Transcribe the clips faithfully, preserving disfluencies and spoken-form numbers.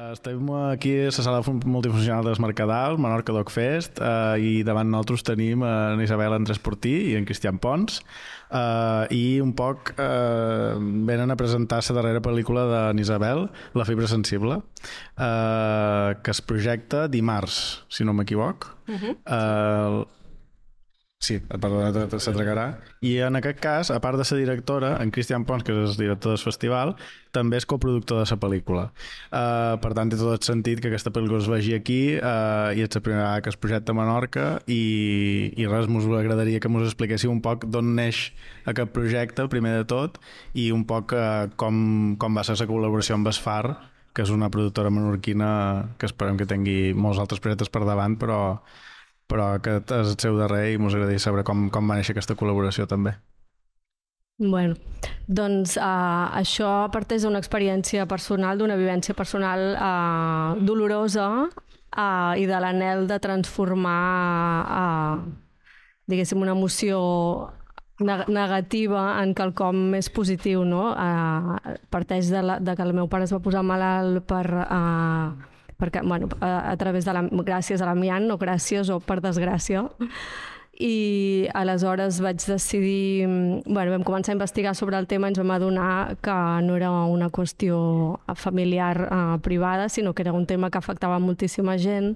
Estem aquí a la sala multifuncional del Mercadal, Menorca Doc Fest, uh, i davant nosaltres tenim en Isabel Andrés Portí i en Cristian Pons, uh, i un poc uh, venen a presentar la darrera pel·lícula d'en Isabel, La fibra sensible, uh, que es projecta dimarts, si no m'equivoc. Uh-huh. Uh, Sí, perdona, s'atragarà. I en aquest cas, a part de la directora, en Cristian Pons, que és el director del festival, també és coproductor de la pel·lícula. Uh, per tant, té tot el sentit que aquesta pel·lícula es vegi aquí uh, i és la primera vegada que es projecta a Menorca i, i res, us agradaria que us expliquéssiu un poc d'on neix aquest projecte, primer de tot, i un poc uh, com, com va ser la col·laboració amb Esfar, que és una productora menorquina que esperem que tingui molts altres projectes per davant, però però aquest és el seu darrer i ens agradaria saber com, com va néixer aquesta col·laboració també. Bueno, doncs uh, això parteix d'una experiència personal, d'una vivència personal uh, dolorosa uh, i de l'anhel de transformar uh, diguéssim una emoció neg negativa en quelcom més positiu, no? Uh, parteix de, la, de que el meu pare es va posar malalt per... Uh, perquè, bueno, a, a través de la, gràcies a l'amiant, no gràcies o per desgràcia, i aleshores vaig decidir, bueno, vam començar a investigar sobre el tema i ens vam adonar que no era una qüestió familiar eh, privada, sinó que era un tema que afectava moltíssima gent,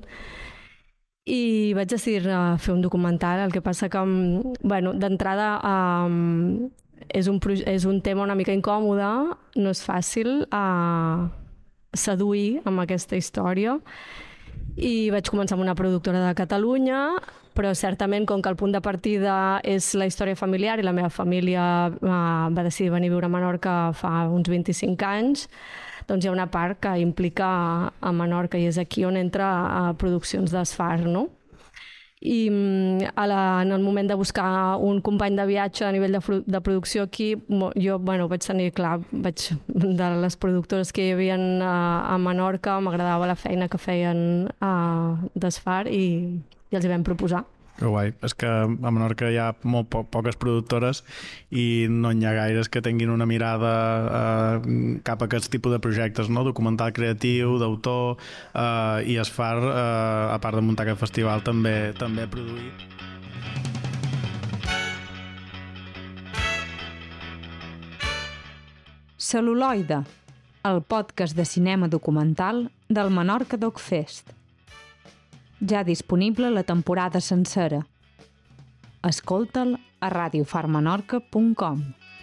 i vaig decidir uh, fer un documental. El que passa que, bueno, d'entrada um, és, un, és un tema una mica incòmode, no és fàcil uh, seduir amb aquesta història, i vaig començar amb una productora de Catalunya, però certament com que el punt de partida és la història familiar i la meva família uh, va decidir venir a viure a Menorca fa uns vint-i-cinc anys, doncs hi ha una part que implica a Menorca i és aquí on entra a produccions d'Esfar, no? I a la, en el moment de buscar un company de viatge a nivell de, de producció aquí, jo bueno, vaig tenir clar, vaig, de les productores que hi havia a, a Menorca, m'agradava la feina que feien d'Esfar i, i els hi vam proposar. Que guai. És que a Menorca hi ha molt po poques productores i no hi ha gaires que tinguin una mirada eh, cap a aquest tipus de projectes, no? Documental creatiu, d'autor, eh, i Esfar, eh, a part de muntar aquest festival, també, també ha produït. Cel·luloide, el podcast de cinema documental del Menorca Doc Fest. Ja disponible la temporada sencera. Escolta'l a radio far menorca punt com.